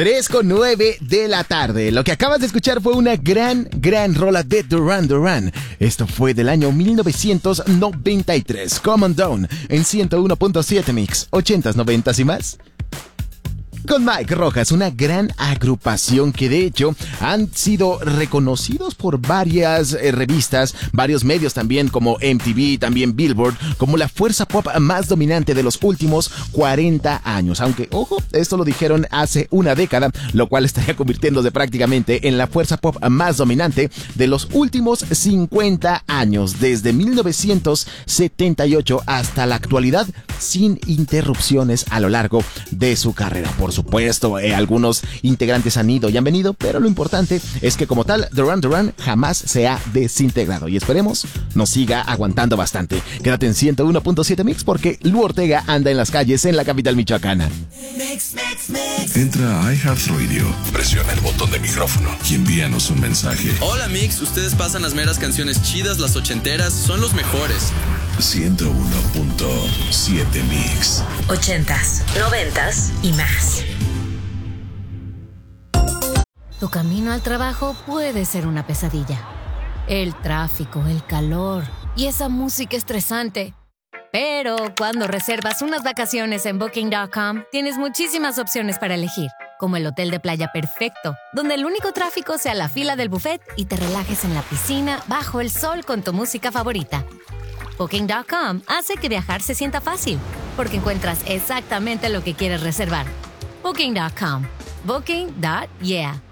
3:09 de la tarde. Lo que acabas de escuchar fue una gran rola de Duran Duran. Esto fue del año 1993. Come On Down en 101.7 Mix, 80s, 90s y más. Con Mike Rojas, una gran agrupación que de hecho han sido reconocidos por varias revistas, varios medios también como MTV, también Billboard, como la fuerza pop más dominante de los últimos 40 años. Aunque, ojo, esto lo dijeron hace una década, lo cual estaría convirtiéndose prácticamente en la fuerza pop más dominante de los últimos 50 años, desde 1978 hasta la actualidad, sin interrupciones a lo largo de su carrera. Por supuesto, algunos integrantes han ido y han venido, pero lo importante es que como tal, Duran Duran jamás se ha desintegrado y esperemos nos siga aguantando bastante. Quédate en 101.7 Mix porque Lu Ortega anda en las calles en la capital michoacana. Entra a iHeartRadio, presiona el botón de micrófono y envíanos un mensaje. Hola Mix, ustedes pasan las meras canciones chidas, las ochenteras, son los mejores. 101.7 Mix. 80s, 90s y más. Tu camino al trabajo puede ser una pesadilla. El tráfico, el calor y esa música estresante. Pero cuando reservas unas vacaciones en Booking.com, tienes muchísimas opciones para elegir, como el hotel de playa perfecto, donde el único tráfico sea la fila del buffet y te relajes en la piscina bajo el sol con tu música favorita. Booking.com hace que viajar se sienta fácil, porque encuentras exactamente lo que quieres reservar. Booking.com. Booking.yeah.